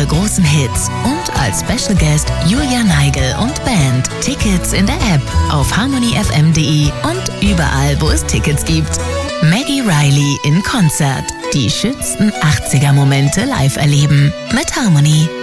ihre großen Hits und als Special Guest Julia Neigel und Band. Tickets in der App, auf harmonyfm.de und überall, wo es Tickets gibt. Maggie Reilly in Konzert. Die schönsten 80er-Momente live erleben. Mit Harmony.